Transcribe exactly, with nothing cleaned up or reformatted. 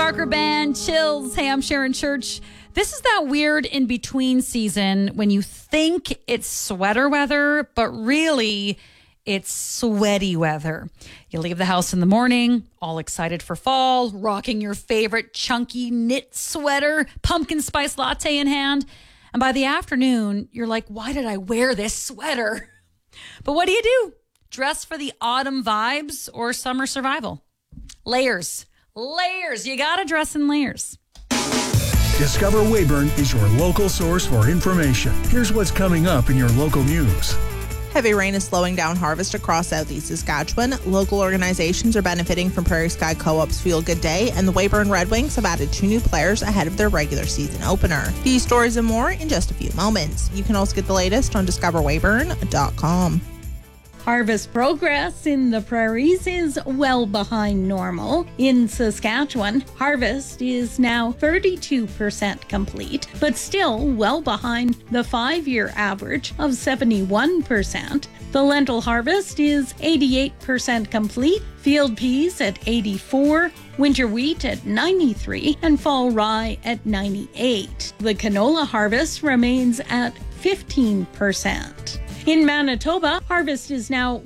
Parker Band, Chills. Hey, I'm Sharon Church. This is that weird in-between season when you think it's sweater weather, but really it's sweaty weather. You leave the house in the morning, all excited for fall, rocking your favorite chunky knit sweater, pumpkin spice latte in hand. And by the afternoon, you're like, why did I wear this sweater? But what do you do? Dress for the autumn vibes or summer survival? Layers. Layers. You got to dress in layers. Discover Weyburn is your local source for information. Here's what's coming up in your local news. Heavy rain is slowing down harvest across southeast Saskatchewan. Local organizations are benefiting from Prairie Sky Co-op's Feel Good Day, and the Weyburn Red Wings have added two new players ahead of their regular season opener. These stories and more in just a few moments. You can also get the latest on discover weyburn dot com. Harvest progress in the prairies is well behind normal. In Saskatchewan, harvest is now thirty-two percent complete, but still well behind the five-year average of seventy-one percent. The lentil harvest is eighty-eight percent complete, field peas at eighty-four, winter wheat at ninety-three, and fall rye at ninety-eight. The canola harvest remains at fifteen percent. In Manitoba, harvest is now